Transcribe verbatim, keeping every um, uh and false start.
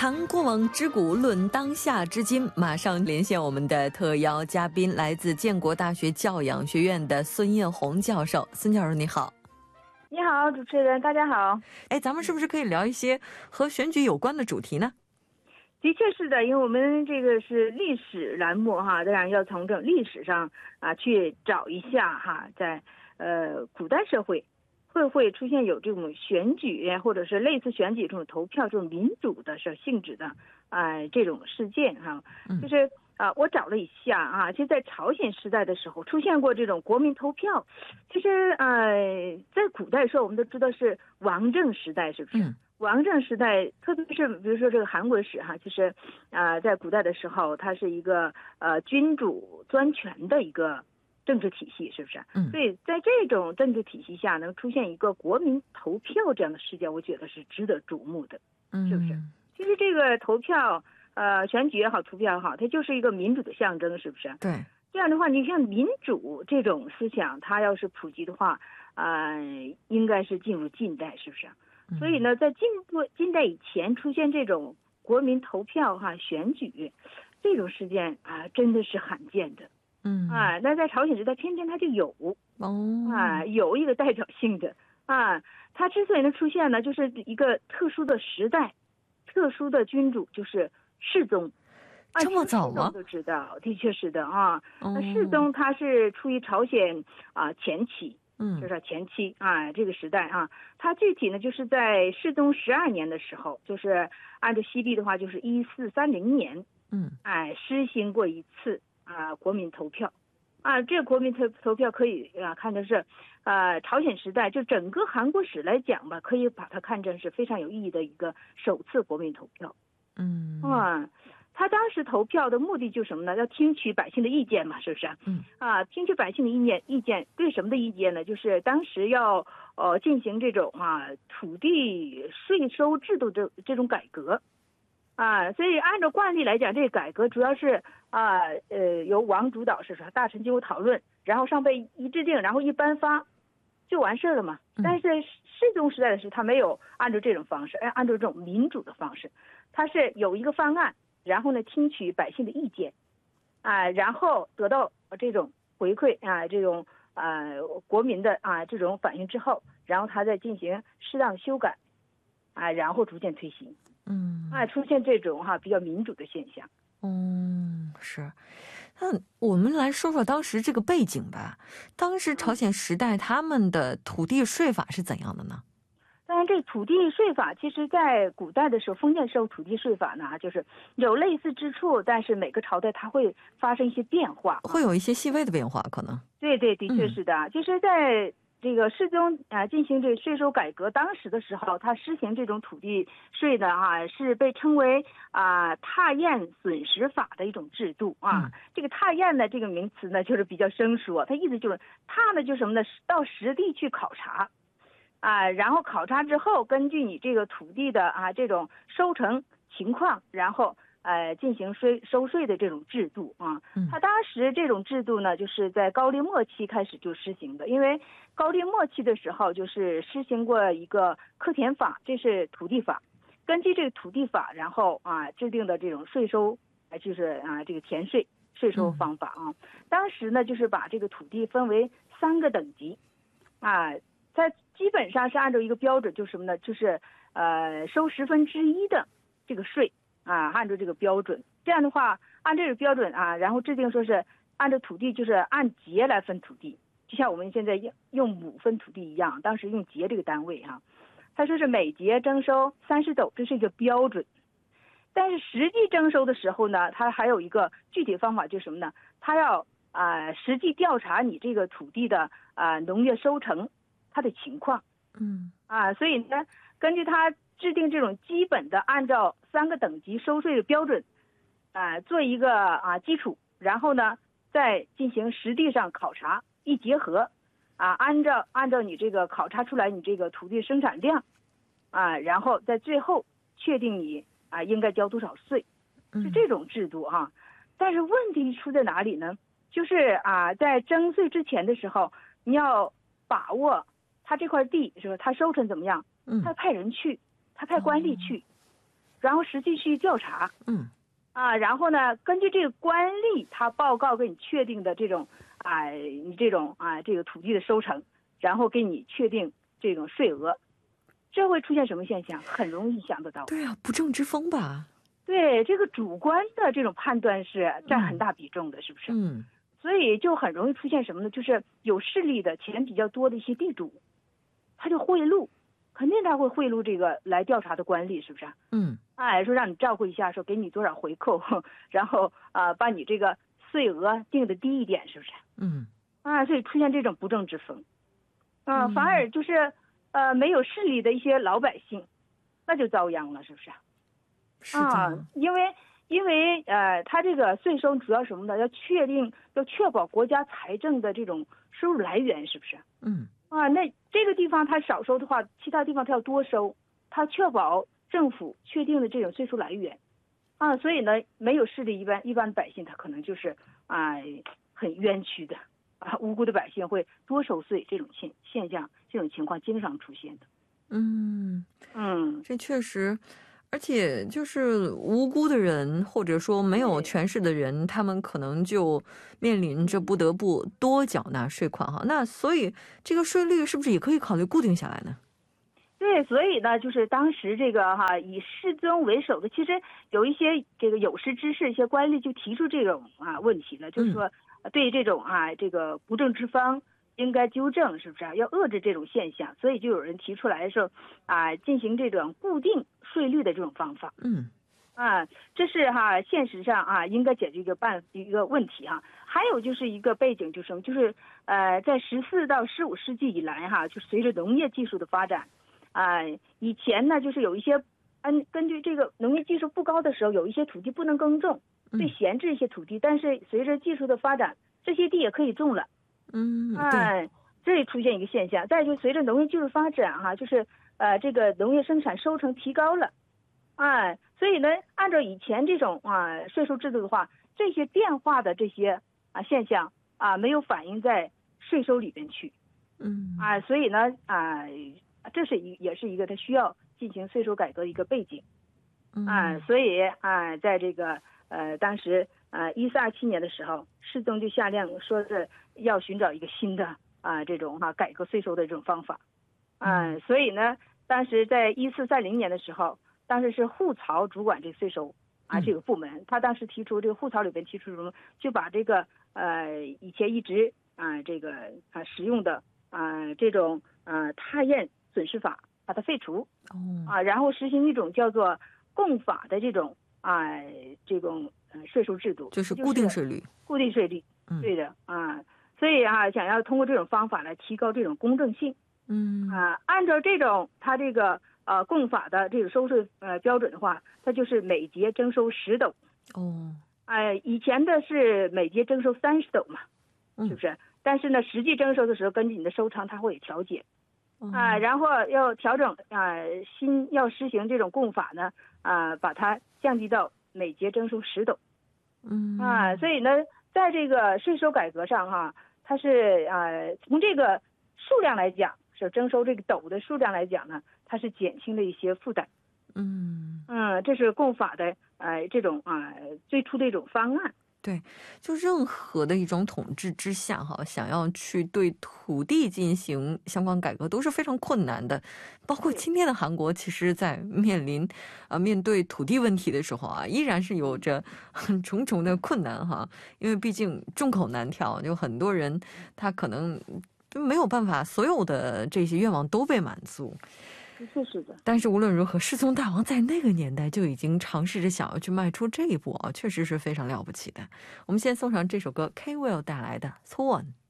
谈过往之古，论当下之今。马上连线我们的特邀嘉宾，来自建国大学教养学院的孙艳红教授。孙教授你好。 你好，主持人，大家好。 哎，咱们是不是可以聊一些和选举有关的主题呢？ 的确是的，因为我们这个是历史栏目哈，当然要从这种历史上啊去找一下哈，在呃古代社会会不会出现有这种选举或者是类似选举这种投票这种民主的是性质的啊、呃、这种事件哈，就是啊、呃、我找了一下啊，就在朝鲜时代的时候出现过这种国民投票。其实呃在古代时候我们都知道是王政时代，是不是？嗯，王政时代，特别是比如说这个韩国史哈，就是啊、呃，在古代的时候，它是一个呃君主专权的一个政治体系，是不是？嗯，所以在这种政治体系下，能出现一个国民投票这样的事件，我觉得是值得瞩目的，是不是？嗯、其实这个投票，呃，选举也好，投票也好，它就是一个民主的象征，是不是？ 对。 这样的话，你像民主这种思想，它要是普及的话，啊、呃，应该是进入近代，是不是？所以呢，在近不近代以前出现这种国民投票哈选举这种事件啊，真的是罕见的。嗯啊，那在朝鲜时代偏偏它就有哦啊，有一个代表性的啊，它之所以能出现呢，就是一个特殊的时代，特殊的君主就是世宗。 这么早吗？ 都知道，的确是的啊。那世宗他是出于朝鲜啊前期。嗯，就是前期啊，这个时代啊，它具体呢就是在世宗十二年的时候，就是按照西历的话，就是一四三零年，嗯，哎，施行过一次啊国民投票，啊，这个国民投投票可以啊看成是，呃，朝鲜时代就整个韩国史来讲吧，可以把它看成是非常有意义的一个首次国民投票，嗯，啊。他当时投票的目的就是什么呢？要听取百姓的意见嘛，是不是？嗯。啊，听取百姓的意见，意见对什么的意见呢？就是当时要呃进行这种啊土地税收制度这这种改革，啊，所以按照惯例来讲，这个改革主要是啊呃由王主导，是说大臣经过讨论，然后上被一制定，然后一颁发就完事了嘛。但是世宗时代的时候，他没有按照这种方式，哎，按照这种民主的方式，他是有一个方案。然后呢，听取百姓的意见，啊，然后得到这种回馈啊，这种呃国民的啊这种反应之后，然后他再进行适当修改，啊，然后逐渐推行，嗯，啊，出现这种哈、啊、比较民主的现象。 嗯，是。那我们来说说当时这个背景吧。当时朝鲜时代他们的土地税法是怎样的呢？ 当然，这土地税法其实在古代的时候，封建时候土地税法呢，就是有类似之处，但是每个朝代它会发生一些变化， 会有一些细微的变化，可能。 对对，的确是的。嗯、就是在这个世宗啊进行这税收改革当时的时候，他施行这种土地税的啊，是被称为啊踏验损失法的一种制度啊。嗯、这个踏验呢，这个名词呢，就是比较生疏，它意思就是踏呢，就什么呢？到实地去考察。啊，然后考察之后，根据你这个土地的啊这种收成情况，然后呃进行税收税的这种制度啊。嗯。他当时这种制度呢，就是在高丽末期开始就施行的，因为高丽末期的时候就是施行过一个课田法，这是土地法，根据这个土地法，然后啊制定的这种税收，就是啊这个田税税收方法啊。当时呢，就是把这个土地分为三个等级，啊。它基本上是按照一个标准，就是什么呢？就是呃收十分之一的这个税啊，按照这个标准。这样的话，按这个标准啊，然后制定说是按照土地，就是按节来分土地，就像我们现在用用亩分土地一样，当时用节这个单位哈、啊。他说是每节征收三十斗，这是一个标准。但是实际征收的时候呢，它还有一个具体方法，就是什么呢？他要啊、呃、实际调查你这个土地的啊、呃、农业收成。它的情况，嗯啊，所以呢，根据它制定这种基本的按照三个等级收税的标准，啊，做一个啊基础，然后呢，再进行实地上考察，一结合，啊，按照按照你这个考察出来你这个土地生产量，啊，然后在最后确定你啊应该交多少税，是这种制度哈、啊。但是问题出在哪里呢？就是啊，在征税之前的时候，你要把握。他这块地是吧？他收成怎么样？他派人去，他派官吏去。 然后实际去调查， 嗯啊，然后呢，根据这个官吏他报告给你确定的这种啊，你这种啊这个土地的收成，然后给你确定这种税额，这会出现什么现象？很容易想得到。 对啊，不正之风吧？ 对，这个主观的这种判断是占很大比重的，是不是？ 嗯， 所以就很容易出现什么呢？就是有势力的钱比较多的一些地主，他就贿赂，肯定他会贿赂这个来调查的官吏，是不是？ 嗯， 哎，说让你照顾一下，说给你多少回扣，然后啊、呃，把你这个税额定的低一点，是不是？ 嗯， 啊，所以出现这种不正之风，啊、呃， 嗯反而就是呃没有势力的一些老百姓，那就遭殃了，是不是？ 是的， 啊，因为因为呃，他这个税收主要什么呢？要确定，要确保国家财政的这种收入来源，是不是？ 嗯啊，那这个地方他少收的话，其他地方他要多收，他确保政府确定的这种税收来源，啊，所以呢，没有势力，一般一般百姓他可能就是啊很冤屈的，啊，无辜的百姓会多收税，这种现现象，这种情况经常出现的。 嗯， 嗯， 这确实。而且就是无辜的人，或者说没有权势的人，他们可能就面临着不得不多缴纳税款哈。那所以这个税率是不是也可以考虑固定下来呢？ 对，所以呢，就是当时这个哈以世宗为首的，其实有一些这个有识之士、一些官吏就提出这种啊问题了，就是说对这种啊这个不正之风应该纠正，是不是、啊、要遏制这种现象？所以就有人提出来说啊进行这种固定税率的这种方法。 嗯， 啊，这是哈现实上啊应该解决一个办一个问题哈。还有就是一个背景，就是什么？就是呃在十四到十五世纪以来哈，就随着农业技术的发展。啊、呃，以前呢，就是有一些，按根据这个农业技术不高的时候，有一些土地不能耕种，被闲置一些土地。嗯、但是随着技术的发展，这些地也可以种了。 嗯， 哎、呃，这里出现一个现象。再就随着农业技术发展哈、啊，就是呃这个农业生产收成提高了，哎、呃，所以呢，按照以前这种啊税收制度的话，这些变化的这些啊现象啊没有反映在税收里边去。 嗯啊，所以呢啊。这是一也是一个他需要进行税收改革的一个背景，啊，所以啊，在这个呃当时呃一四二七年的时候，世宗就下令说是要寻找一个新的啊这种哈、啊、改革税收的这种方法，啊，所以呢，当时在一四三零年的时候，当时是户曹主管这个税收啊这个部门，他当时提出这个户曹里边提出什么，就把这个呃以前一直啊这个啊使用的啊这种啊踏验损失法把它废除， 哦啊，然后实行一种叫做共法的这种啊这种呃税收制度， 就是固定税率， 就是、固定税率，嗯、对的啊，所以啊想要通过这种方法来提高这种公正性， 嗯啊，按照这种它这个呃共法的这个收税呃标准的话，它就是每节征收十斗， 哦， 哎、呃，以前的是每节征收三十斗嘛， 嗯、 是不是？但是呢，实际征收的时候，根据你的收成，它会有调节。啊、呃，然后要调整啊、呃，新要实行这种共法呢，啊、呃，把它降低到每节征收十斗， 嗯啊、呃，所以呢，在这个税收改革上哈，它是啊、呃，从这个数量来讲，是征收这个斗的数量来讲呢，它是减轻了一些负担， 嗯嗯，这是共法的呃这种啊、呃、最初的一种方案。 对，就任何的一种统治之下哈，想要去对土地进行相关改革都是非常困难的。包括今天的韩国，其实在面临啊面对土地问题的时候啊，依然是有着很重重的困难哈。因为毕竟众口难调，就很多人他可能没有办法，所有的这些愿望都被满足。 是是的， 但是无论如何，世宗大王在那个年代就已经尝试着想要去迈出这一步啊，确实是非常了不起的。我们先送上这首歌 K-Will 带来的《소원》。